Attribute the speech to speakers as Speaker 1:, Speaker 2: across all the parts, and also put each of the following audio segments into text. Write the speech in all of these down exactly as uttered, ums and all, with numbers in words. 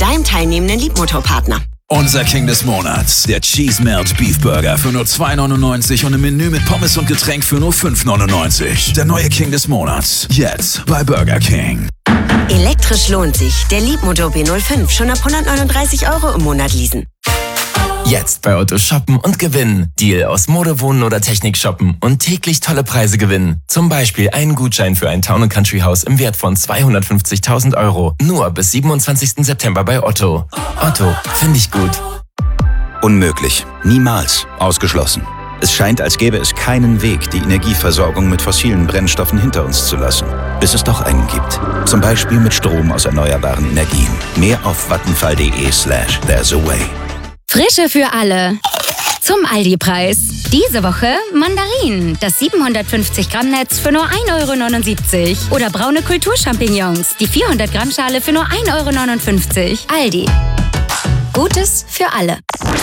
Speaker 1: deinem teilnehmenden Liebmotorpartner.
Speaker 2: Unser King des Monats, der Cheese Melt Beef Burger für nur zwei neunundneunzig und im Menü mit Pommes und Getränk für nur fünf neunundneunzig. Der neue King des Monats, jetzt bei Burger King.
Speaker 1: Elektrisch lohnt sich. Der Liebmotor B null fünf schon ab hundertneununddreißig Euro im Monat leasen.
Speaker 3: Jetzt bei Otto shoppen und gewinnen. Deal aus Mode, Wohnen oder Technik shoppen und täglich tolle Preise gewinnen. Zum Beispiel einen Gutschein für ein Town and Country Haus im Wert von zweihundertfünfzigtausend Euro. Nur bis siebenundzwanzigsten September bei Otto. Otto, finde ich gut.
Speaker 4: Unmöglich. Niemals. Ausgeschlossen. Es scheint, als gäbe es keinen Weg, die Energieversorgung mit fossilen Brennstoffen hinter uns zu lassen. Bis es doch einen gibt. Zum Beispiel mit Strom aus erneuerbaren Energien. Mehr auf vattenfall.de slash there's a way.
Speaker 5: Frische für alle. Zum Aldi-Preis. Diese Woche Mandarinen. Das siebenhundertfünfzig Gramm Netz für nur ein Euro neunundsiebzig. Oder braune Kulturchampignons. Die vierhundert Gramm Schale für nur ein Euro neunundfünfzig. Aldi. Gutes für alle.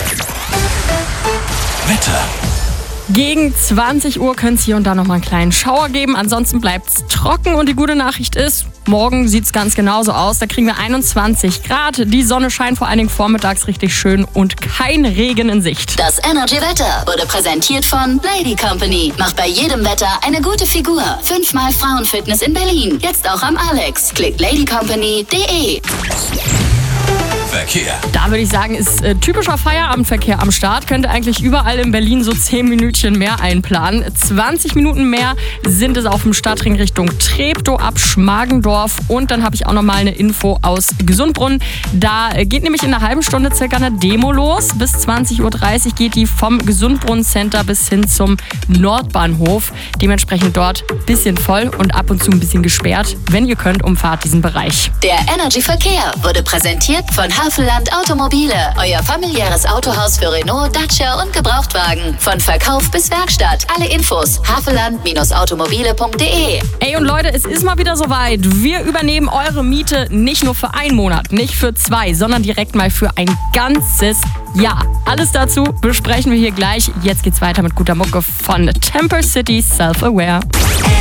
Speaker 2: Wetter.
Speaker 6: Gegen zwanzig Uhr könnte es hier und da noch mal einen kleinen Schauer geben. Ansonsten bleibt es trocken und die gute Nachricht ist, morgen sieht es ganz genauso aus. Da kriegen wir einundzwanzig Grad. Die Sonne scheint vor allen Dingen vormittags richtig schön und kein Regen in Sicht.
Speaker 7: Das Energy-Wetter wurde präsentiert von Lady Company. Macht bei jedem Wetter eine gute Figur. Fünfmal Frauenfitness in Berlin. Jetzt auch am Alex. Klickt ladycompany punkt de.
Speaker 2: Verkehr.
Speaker 6: Da würde ich sagen, ist äh, typischer Feierabendverkehr am Start. Könnte eigentlich überall in Berlin so zehn Minütchen mehr einplanen. zwanzig Minuten mehr sind es auf dem Stadtring Richtung Treptow ab Schmargendorf. Und dann habe ich auch noch mal eine Info aus Gesundbrunnen. Da äh, geht nämlich in einer halben Stunde circa eine Demo los. Bis zwanzig Uhr dreißig geht die vom Gesundbrunnen Center bis hin zum Nordbahnhof. Dementsprechend dort ein bisschen voll und ab und zu ein bisschen gesperrt. Wenn ihr könnt, umfahrt diesen Bereich.
Speaker 7: Der Energy-Verkehr wurde präsentiert von Havelland Automobile, euer familiäres Autohaus für Renault, Dacia und Gebrauchtwagen. Von Verkauf bis Werkstatt. Alle Infos havelland Bindestrich automobile punkt de.
Speaker 6: Ey und Leute, es ist mal wieder soweit. Wir übernehmen eure Miete nicht nur für einen Monat, nicht für zwei, sondern direkt mal für ein ganzes Jahr. Alles dazu besprechen wir hier gleich. Jetzt geht's weiter mit guter Mucke von Temper City Self-Aware.